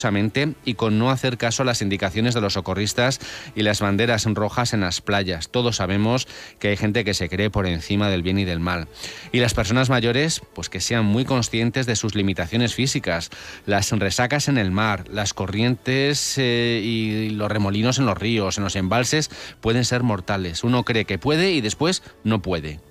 y con no hacer caso a las indicaciones de los socorristas y las banderas rojas en las playas. Todos sabemos que hay gente que se cree por encima del bien y del mal. Y las personas mayores, pues que sean muy conscientes de sus limitaciones físicas, las resacas en el mar, las corrientes y los remolinos en los ríos, en los embalses, pueden ser mortales. Uno cree que puede y después no puede.